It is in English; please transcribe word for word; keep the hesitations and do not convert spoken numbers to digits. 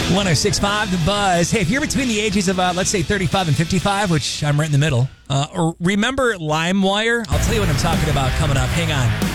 one oh six point five The Buzz. Hey, if you're between the ages of, uh, let's say, thirty-five and fifty-five, which I'm right in the middle, uh, or remember LimeWire? I'll tell you what I'm talking about coming up. Hang on.